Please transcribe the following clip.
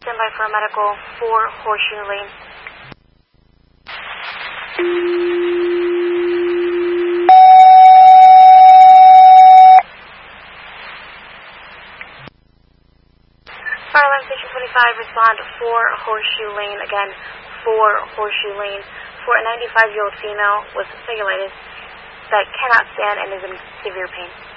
stand by for a medical for Horseshoe Lane. Fireline Station 25, respond for Horseshoe Lane. Again, for Horseshoe Lane. For a 95-year-old female with cellulitis that cannot stand and is in severe pain.